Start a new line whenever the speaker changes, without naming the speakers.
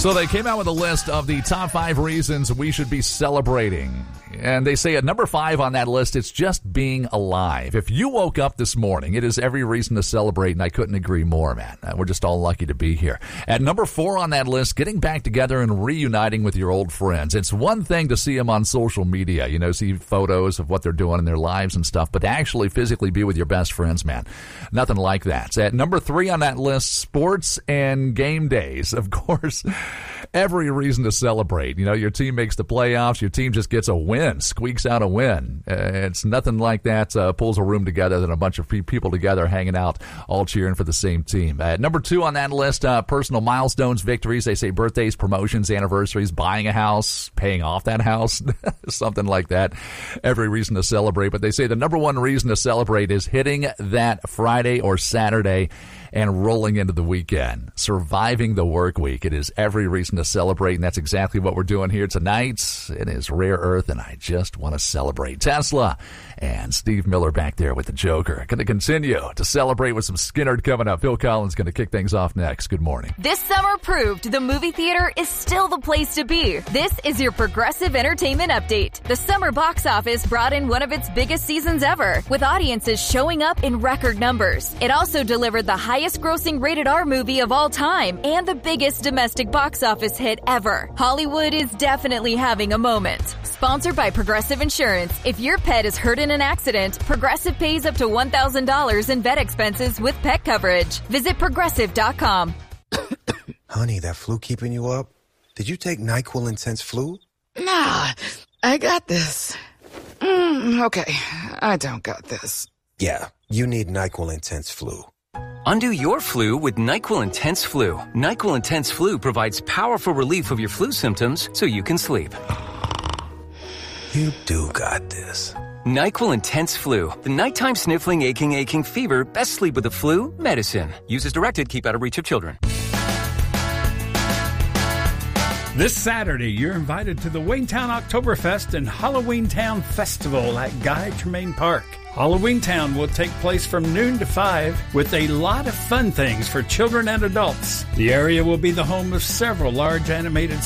So they came out with a list of the top 5 reasons we should be celebrating. And they say at number 5 on that list, it's just being alive. If you woke up this morning, it is every reason to celebrate, and I couldn't agree more, man. We're just all lucky to be here. At number 4 on that list, getting back together and reuniting with your old friends. It's one thing to see them on social media, see photos of what they're doing in their lives and stuff, but to actually physically be with your best friends, man, nothing like that. So at number 3 on that list, sports and game days. Of course, every reason to celebrate. Your team makes the playoffs, your team just gets a win, squeaks out a win. It's nothing like that pulls a room together than a bunch of people together hanging out, all cheering for the same team. At number 2 on that list, personal milestones, victories. They say birthdays, promotions, anniversaries, buying a house, paying off that house, something like that. Every reason to celebrate. But they say the number 1 reason to celebrate is hitting that Friday or Saturday and rolling into the weekend, surviving the work week. It is every reason to celebrate, and that's exactly what we're doing here tonight. It is Rare Earth, and I just want to celebrate. Tesla and Steve Miller back there with the Joker. Going to continue to celebrate with some Skynyrd coming up. Phil Collins going to kick things off next. Good morning.
This summer proved the movie theater is still the place to be. This is your Progressive Entertainment Update. The summer box office brought in one of its biggest seasons ever, with audiences showing up in record numbers. It also delivered the highest grossing rated R movie of all time and the biggest domestic box office hit ever. Hollywood is definitely having a moment. Sponsored by Progressive Insurance. If your pet is hurt in an accident, Progressive pays up to $1,000 in vet expenses with pet coverage. Visit Progressive.com.
Honey, that flu keeping you up? Did you take NyQuil Intense Flu?
Nah, I got this. Okay, I don't got this.
Yeah, you need NyQuil Intense Flu.
Undo your flu with NyQuil Intense Flu. NyQuil Intense Flu provides powerful relief of your flu symptoms so you can sleep.
You do got this.
NyQuil Intense Flu. The nighttime sniffling, aching fever. Best sleep with the flu medicine. Use as directed. Keep out of reach of children.
This Saturday, you're invited to the Waytown Oktoberfest and Halloween Town Festival at Guy Tremaine Park. Halloween Town will take place from noon to 5 with a lot of fun things for children and adults. The area will be the home of several large animated